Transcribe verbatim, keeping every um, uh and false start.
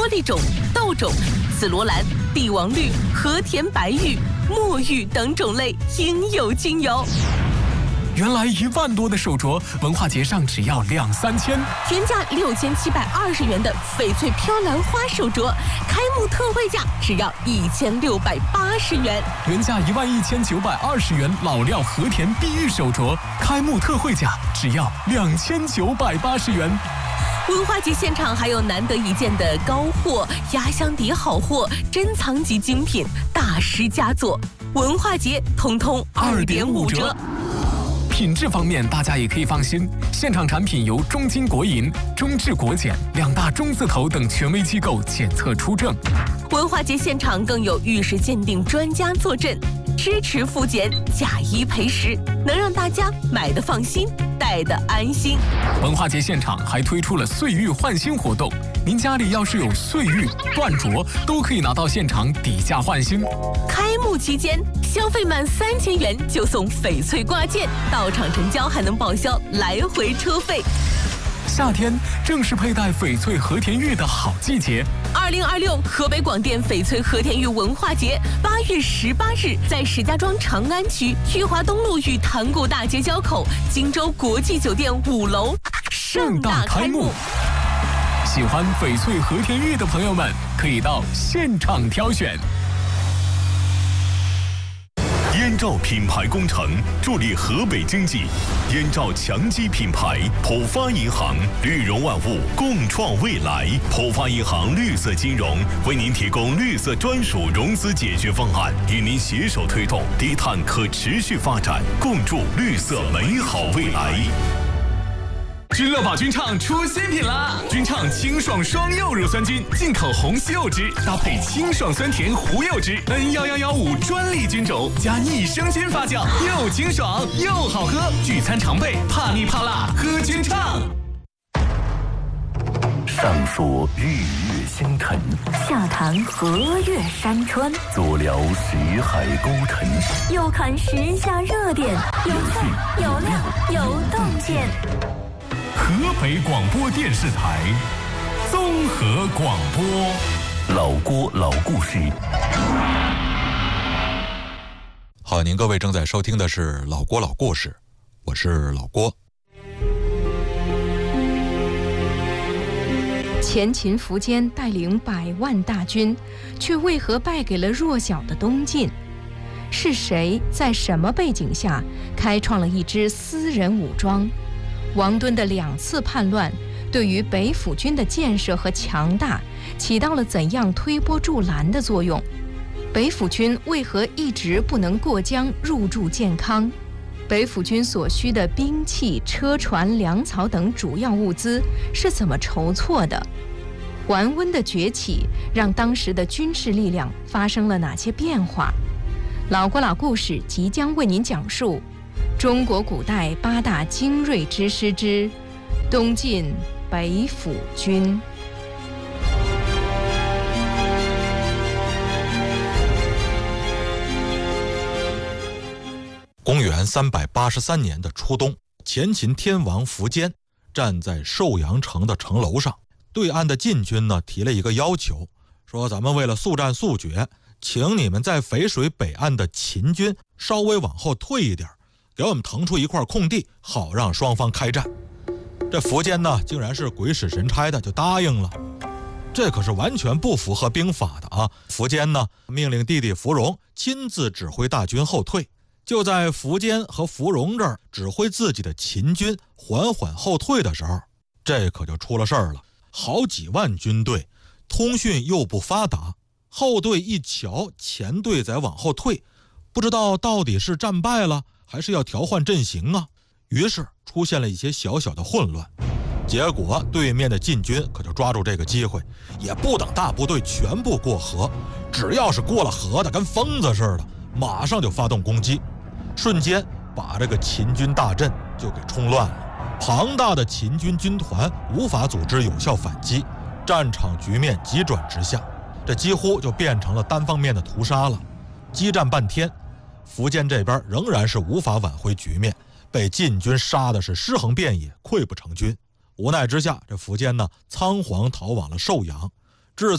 璃种、豆种、紫罗兰、帝王绿、和田白玉、墨玉等种类应有尽有。 原来一万多的手镯，文化节上只要两三千， 原价六千七百二十元的翡翠飘兰花手镯，开幕特惠价只要一千六百八十元。 原价一万一千九百二十元老料和田碧玉手镯，开幕特惠价只要两千九百八十元。 文化节现场还有难得一见的高货、压箱底好货、珍藏级精品、大师佳作，文化节通通二点五折。 品质方面，大家也可以放心，现场产品由中金国银、中智国检两大中字头等权威机构检测出证。 文化节现场更有玉石鉴定专家坐镇，支持复检，假一赔十，能让大家买得放心，戴得安心。 文化节现场还推出了岁玉换新活动，您家里要是有岁玉、断镯，都可以拿到现场底价换新。 开幕期间，消费满三千元就送翡翠挂件，到场成交还能报销来回车费。 夏天正是佩戴翡翠和田玉的好季节。 二零二六河北广电翡翠和田玉文化节八月十八日在石家庄长安区裕华东路与塘沽大街交口荆州国际酒店五楼盛大开幕。 喜欢翡翠和田玉的朋友们，可以到现场挑选。 燕赵品牌工程助力河北经济，燕赵强基品牌，浦发银行，绿融万物，共创未来。浦发银行绿色金融为您提供绿色专属融资解决方案，与您携手推动低碳可持续发展，共筑绿色美好未来。 君乐宝君畅出新品啦！君畅清爽双柚乳酸菌，进口红西柚汁，搭配清爽酸甜胡柚汁 N 一一一五专利菌种，加益生菌发酵，又清爽又好喝。聚餐常备，怕腻怕辣，喝君畅。 上说日月星辰， 下谈河岳山川， 左聊识海沟沉， 右看时下热点，有趣有料有洞见。 河北广播电视台综合广播，老郭老故事。 好，您各位正在收听的是老郭老故事，我是老郭。 前秦苻坚带领百万大军，却为何败给了弱小的东晋？是谁在什么背景下开创了一支私人武装？王敦的两次叛乱对于北府军的建设和强大起到了怎样推波助澜的作用？北府军为何一直不能过江入驻建康？北府军所需的兵器、车船、粮草等主要物资是怎么筹措的？桓温的崛起让当时的军事力量发生了哪些变化？老郭老故事即将为您讲述中国古代八大精锐之师之东晋北府军。 公元三百八十三年的初冬，前秦天王苻坚站在寿阳城的城楼上，对岸的晋军呢提了一个要求，说咱们为了速战速决，请你们在淝水北岸的秦军稍微往后退一点，给我们腾出一块空地，好让双方开战。这苻坚呢竟然是鬼使神差的就答应了，这可是完全不符合兵法的啊！苻坚呢命令弟弟苻融亲自指挥大军后退。就在苻坚和苻融这儿指挥自己的秦军缓缓后退的时候，这可就出了事儿了。好几万军队，通讯又不发达，后队一瞧前队在往后退，不知道到底是战败了还是要调换阵型啊。于是出现了一些小小的混乱，结果对面的晋军可就抓住这个机会，也不等大部队全部过河，只要是过了河的跟疯子似的，马上就发动攻击，瞬间把这个秦军大阵就给冲乱了。庞大的秦军军团无法组织有效反击，战场局面急转直下，这几乎就变成了单方面的屠杀了。激战半天，苻坚这边仍然是无法挽回局面，被晋军杀的是尸横遍野，溃不成军。无奈之下，这苻坚呢仓皇逃往了寿阳。